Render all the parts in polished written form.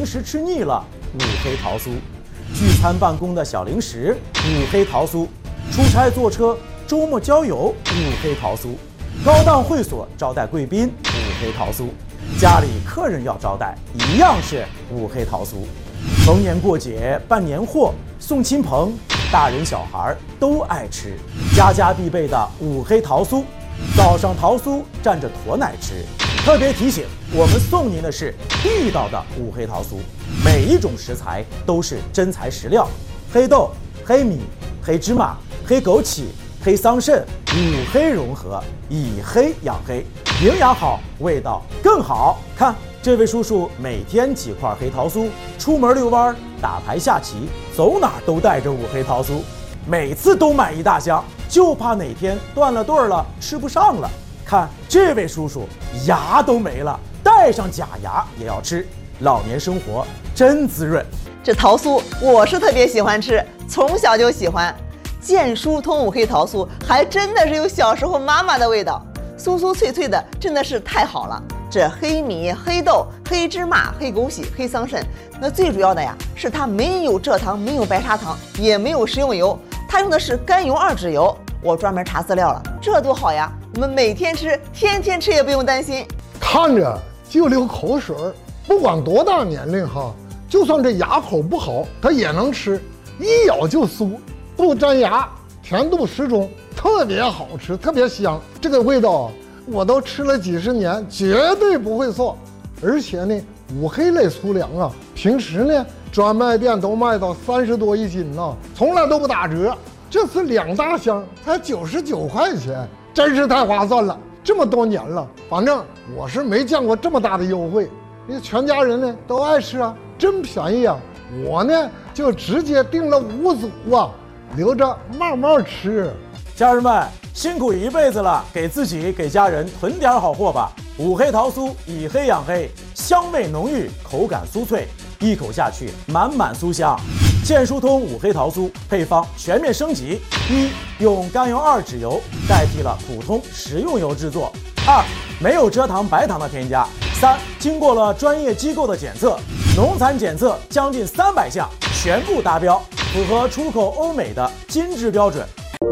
食吃腻了，五黑桃酥；聚餐办公的小零食，五黑桃酥；出差坐车、周末郊游，五黑桃酥；高档会所招待贵宾，五黑桃酥；家里客人要招待，一样是五黑桃酥。逢年过节办年货，送亲朋，大人小孩都爱吃，家家必备的五黑桃酥。早上桃酥蘸着驼奶吃。特别提醒，我们送您的是地道的五黑桃酥，每一种食材都是真材实料，黑豆、黑米、黑芝麻、黑枸杞、黑桑葚，五黑融合，以黑养黑，营养好，味道更好。看这位叔叔每天几块黑桃酥，出门遛弯、打牌下棋，走哪都带着五黑桃酥，每次都买一大箱，就怕哪天断了顿了吃不上了。看这位叔叔牙都没了，带上假牙也要吃，老年生活真滋润。 这桃酥我是特别喜欢吃，从小就喜欢。健疏通五黑桃酥还真的是有小时候妈妈的味道，酥酥脆脆的，真的是太好了。这黑米、黑豆、黑芝麻、黑枸杞、黑桑葚，那最主要的呀是它没有蔗糖，没有白砂糖，也没有食用油，它用的是甘油二酯油。我专门查资料了，这多好呀！我们每天吃，天天吃也不用担心。 看着就流口水，不管多大年龄哈，就算这牙口不好，它也能吃，一咬就酥，不粘牙，甜度适中，特别好吃，特别香。这个味道我都吃了几十年，绝对不会错。而且呢，五黑类粗粮啊，平时呢专卖店都卖到30多一斤呢，从来都不打折。这次2大箱才99块钱，真是太划算了。这么多年了，反正我是没见过这么大的优惠。你全家人呢都爱吃啊，真便宜啊！我呢就直接订了5组啊，留着慢慢吃。 家人们辛苦一辈子了，给自己给家人囤点好货吧。五黑桃酥以黑养黑，香味浓郁，口感酥脆，一口下去满满酥香。健疏通五黑桃酥配方全面升级：一、用甘油二酯油代替了普通食用油制作；二、没有蔗糖白糖的添加；三、经过了专业机构的检测，农残检测将近300项，全部达标，符合出口欧美的金质标准。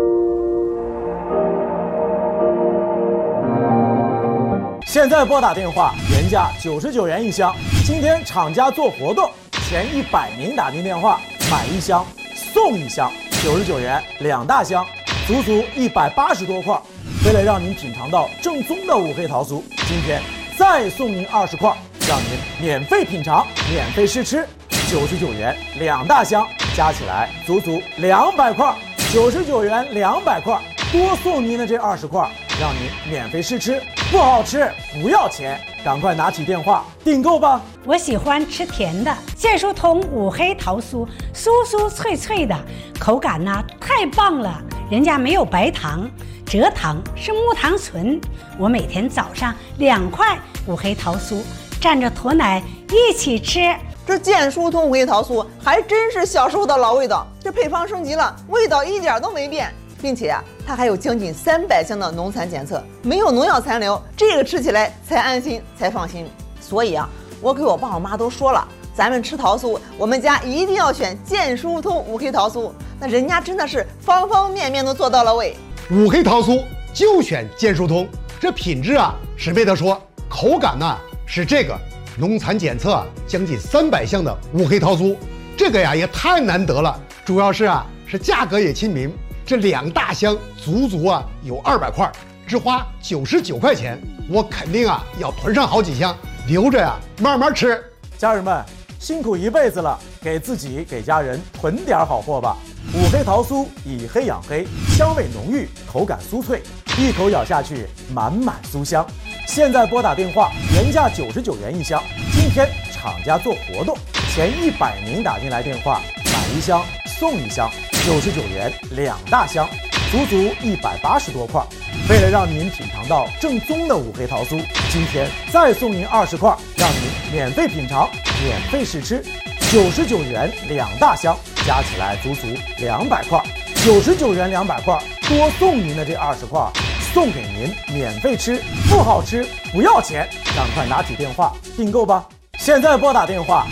现在拨打电话，原价99元一箱，今天厂家做活动，前100名打进电话，买1箱送1箱，99元2大箱，足足180多块。为了让您品尝到正宗的五黑桃酥，今天再送您20块，让您免费品尝，免费试吃，99元2大箱，加起来足足200块，99元200块，多送您的这20块，让您免费试吃。不好吃不要钱，赶快拿起电话订购吧。 我喜欢吃甜的，健疏通五黑桃酥，酥酥脆脆的，口感呢太棒了。人家没有白糖，蔗糖是木糖醇。我每天早上2块五黑桃酥，蘸着驼奶一起吃。 这健疏通五黑桃酥还真是小时候的老味道，这配方升级了，味道一点都没变。并且它还有将近300项的农残检测，没有农药残留，这个吃起来才安心才放心。所以我给我爸我妈都说了，咱们吃桃酥，我们家一定要选健疏通五黑桃酥。那人家真的是方方面面都做到了位。 五黑桃酥就选健疏通，这品质是没得说，口感是这个农残检测将近300项的五黑桃酥，这个也太难得了。主要是价格也亲民。这2大箱足足有200块，只花99块钱，我肯定要囤上好几箱，留着慢慢吃。 家人们辛苦一辈子了，给自己给家人囤点好货吧。五黑桃酥以黑养黑，香味浓郁，口感酥脆，一口咬下去满满酥香。现在拨打电话，原价99元一箱，今天厂家做活动，前100名打进来电话，买1箱送1箱，99元2大箱，足足180多块。为了让您品尝到正宗的五黑桃酥，今天再送您20块，让您免费品尝，免费试吃，99元2大箱，加起来足足200块，99元200块，多送您的这20块，送给您免费吃，不好吃不要钱，赶快拿起电话订购吧。现在拨打电话，